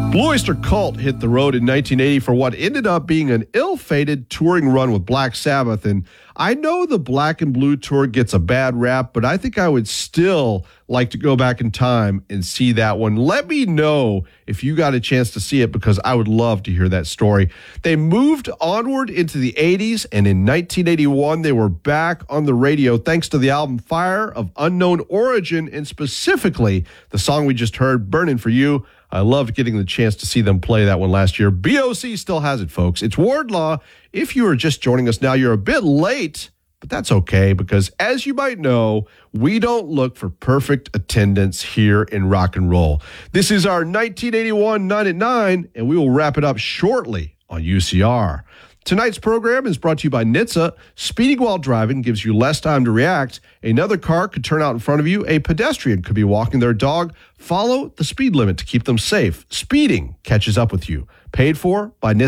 Blue Oyster Cult hit the road in 1980 for what ended up being an ill-fated touring run with Black Sabbath. And I know the Black and Blue tour gets a bad rap, but I think I would still like to go back in time and see that one. Let me know if you got a chance to see it, because I would love to hear that story. They moved onward into the 80s, and in 1981, they were back on the radio thanks to the album Fire of Unknown Origin, and specifically the song we just heard, Burning for You. I loved getting the chance to see them play that one last year. BOC still has it, folks. It's Wardlaw. If you are just joining us now, you're a bit late, but that's okay, because as you might know, we don't look for perfect attendance here in rock and roll. This is our 1981 9 at 9, and we will wrap it up shortly on UCR. Tonight's program is brought to you by NHTSA. Speeding while driving gives you less time to react. Another car could turn out in front of you. A pedestrian could be walking their dog. Follow the speed limit to keep them safe. Speeding catches up with you. Paid for by NHTSA.